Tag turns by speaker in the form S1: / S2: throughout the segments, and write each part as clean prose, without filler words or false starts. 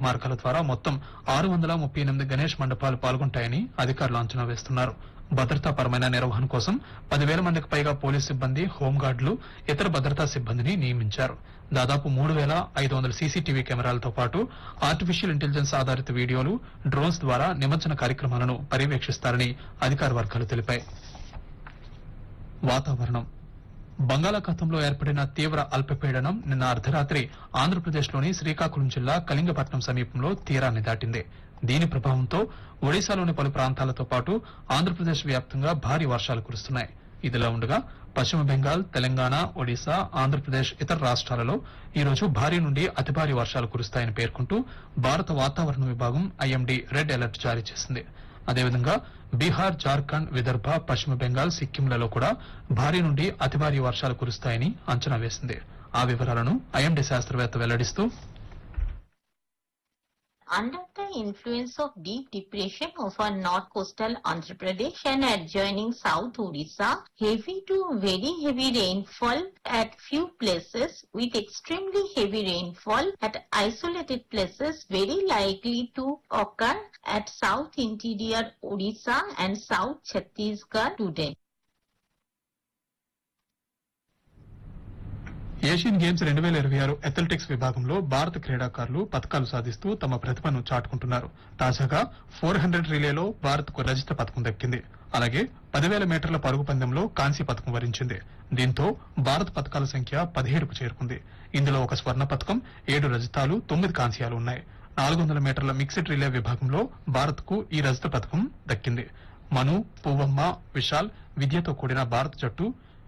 S1: మార్గాల ద్వారా మొత్తం 638 గణేష్ మండపాలు పాల్గొంటాయని అధికారులు అంచనా వేస్తున్నారు. భద్రతాపరమైన నిర్వహణ కోసం 10,000 మందికి పైగా పోలీసు సిబ్బంది, హోంగార్డులు, ఇతర భద్రతా సిబ్బందిని నియమించారు. దాదాపు 3,500 సీసీటీవీ కెమెరాలతో పాటు ఆర్టిఫిషియల్ ఇంటెలిజెన్స్ ఆధారిత వీడియోలు, డ్రోన్స్ ద్వారా నిమజ్జన కార్యక్రమాలను పర్యవేక్షిస్తారని అధికార వర్గాలు తెలిపాయి. వాతావరణం. బంగాళాఖాతంలో ఏర్పడిన తీవ్ర అల్పపీడనం నిన్న అర్ధరాత్రి ఆంధ్రప్రదేశ్లోని శ్రీకాకుళం జిల్లా కళింగపట్నం సమీపంలో తీరాన్ని దాటింది. దీని ప్రభావంతో ఒడిశాలోని పలు ప్రాంతాలతో పాటు ఆంధ్రప్రదేశ్ వ్యాప్తంగా భారీ వర్షాలు కురుస్తున్నాయి. ఇదిలా ఉండగా పశ్చిమ బెంగాల్, తెలంగాణ, ఒడిశా, ఆంధ్రప్రదేశ్ ఇతర రాష్ట్రాలలో ఈ రోజు భారీ నుండి అతి భారీ వర్షాలు కురుస్తాయని పేర్కొంటూ భారత వాతావరణ విభాగం ఐఎండీ రెడ్ అలర్ట్ జారీ చేసింది. అదేవిధంగా బీహార్, జార్ఖండ్, విదర్భ, పశ్చిమ బెంగాల్, సిక్కింలలో కూడా భారీ నుండి అతి భారీ వర్షాలు కురుస్తాయని అంచనా వేసింది. ఆ వివరాలను ఐఎండీ శాస్త్రవేత్త వెల్లడిస్తూ,
S2: under the influence of deep depression over north coastal Andhra Pradesh and adjoining south Odisha, heavy to very heavy rainfall at few places with extremely heavy rainfall at isolated places very likely to occur at south interior Odisha and south Chhattisgarh today.
S1: Asian games 2026 athletics విభాగంలో భారత క్రీడాకారులు పతకాలు సాధిస్తూ తమ ప్రతిభను చాటుకుంటున్నారు. తాజాగా 400 రిలేలో భారత్ కు రజత పతకం దక్కింది. అలాగే 10,000 మీటర్ల పరుగు పందెంలో కాంస్య పతకం వరించింది. దీంతో భారత్ పతకాల సంఖ్య 17కు చేరుకుంది. ఇందులో ఒక స్వర్ణ పతకం, 7 రజతాలు, 9 కాంస్యాలు ఉన్నాయి. 400 మీటర్ల మిక్స్డ్ రిలే విభాగంలో భారత్ కు ఈ రజత పతకం దక్కింది. మను, పువ్వమ్మ, విశాల్, విద్యతో కూడిన భారత జట్టు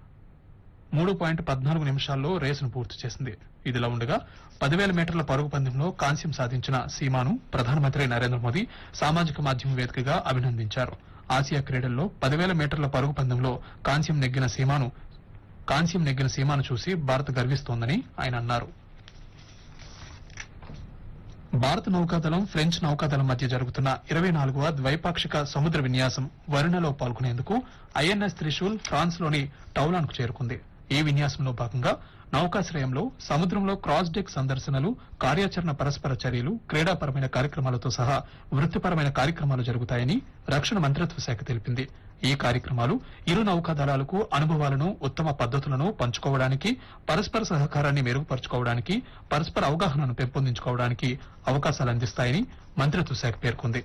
S1: 3.14 నిమిషాల్లో రేసును పూర్తి చేసింది. ఇదిలా ఉండగా 10,000 మీటర్ల పరుగు పందెంలో కాంస్యం సాధించిన సీమాను ప్రధానమంత్రి నరేంద్ర మోదీ సామాజిక మాధ్యమం వేదికగా అభినందించారు. ఆసియా క్రీడల్లో 10,000 మీటర్ల పరుగు పందెంలో కాంస్యం నెగ్గిన సీమాను చూసి భారత్ గర్విస్తోందని ఆయన అన్నారు. భారత నౌకాదళం, ఫ్రెంచ్ నౌకాదళం మధ్య జరుగుతున్న 24వ ద్వైపాక్షిక సముద్ర విన్యాసం వరుణలో పాల్గొనేందుకు ఐఎన్ఎస్ త్రిశూల్ ఫ్రాన్స్ లోని టౌలాన్ కు చేరుకుంది. ఈ విన్యాసంలో భాగంగా నౌకాశ్రయంలో సముద్రంలో క్రాస్ డెక్ సందర్శనలు, కార్యాచరణ పరస్పర చర్యలు, క్రీడాపరమైన కార్యక్రమాలతో సహా వృత్తిపరమైన కార్యక్రమాలు జరుగుతాయని రక్షణ మంత్రిత్వ శాఖ తెలిపింది. ఈ కార్యక్రమాలు ఇరు నౌకాదళాలకు అనుభవాలను, ఉత్తమ పద్దతులను పంచుకోవడానికి, పరస్పర సహకారాన్ని మెరుగుపరుచుకోవడానికి, పరస్పర అవగాహనను పెంపొందించుకోవడానికి అవకాశాలు అందిస్తాయని మంత్రిత్వ శాఖ పేర్కొంది.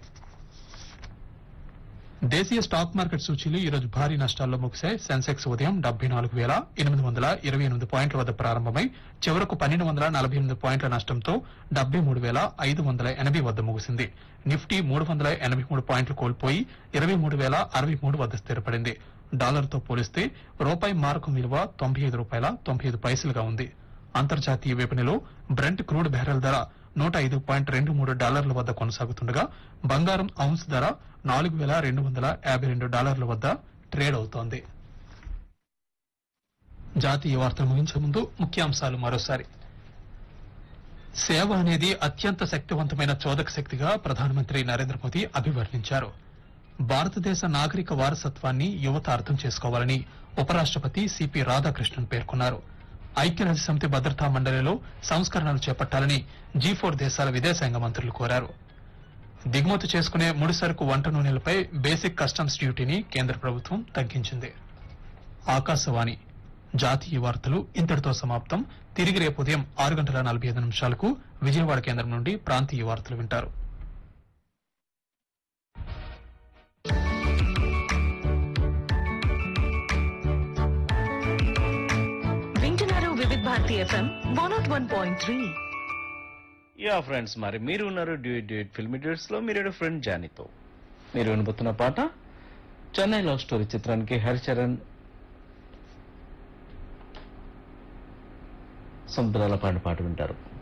S1: దేశీయ స్టాక్ మార్కెట్ సూచీలు ఈ రోజు భారీ నష్టాల్లో ముగిశాయి. సెన్సెక్స్ ఉదయం 74,828 పాయింట్ల వద్ద ప్రారంభమై చివరకు 1,248 పాయింట్ల నష్టంతో 73,580 వద్ద ముగిసింది. నిఫ్టీ 383 పాయింట్లు కోల్పోయి 23,063 వద్ద స్థిరపడింది. డాలర్తో పోలిస్తే రూపాయి మారకం విలువ $95.95 ఉంది. అంతర్జాతీయ విపణిలో బ్రెంట్ క్రూడ్ బ్యారెల్ ధర $105.23 వద్ద కొనసాగుతుండగా బంగారం ఔన్స్ ధర $4,252 వద్ద ట్రేడ్ అవుతోంది. జాతీయ వార్తలు ముగించే ముందు ముఖ్యాంశాలు మరోసారి. సేవ అనేది అత్యంత శక్తివంతమైన చోదక శక్తిగా ప్రధానమంత్రి నరేంద్ర మోదీ అభివర్ణించారు. భారతదేశ నాగరిక వారసత్వాన్ని యువత అర్థం చేసుకోవాలని ఉపరాష్టపతి సిపి రాధాకృష్ణన్ పేర్కొన్నారు. ఐక్యరాజ్య సమితి భద్రతా మండలిలో సంస్కరణలు చేపట్టాలని G4 దేశాల విదేశాంగ మంత్రులు కోరారు. దిగుమతి చేసుకునే ముడిసరుకు వంట నూనెలపై బేసిక్ కస్టమ్స్ డ్యూటీని కేంద్ర ప్రభుత్వం తగ్గించింది. ఆకాశవాణి జాతీయ వార్తలు ఇంతటితో సమాప్తం. తిరిగి రేపు ఉదయం 6:45 విజయవాడ కేంద్రం నుండి ప్రాంతీయ వార్తలు వింటారు.
S3: వివిధ భారతి FM 101.3.
S4: యా ఫ్రెండ్స్, మరి మీరు ఉన్నారు డ్యూట్ ఫిల్మ్ డేట్స్ లో మీరు ఫ్రెండ్ జానీతో. మీరు వినబోతున్న పాట చెన్నై లవ్ స్టోరీ చిత్రానికి హరిచరణ్ సముద్రాల పాట వింటారు.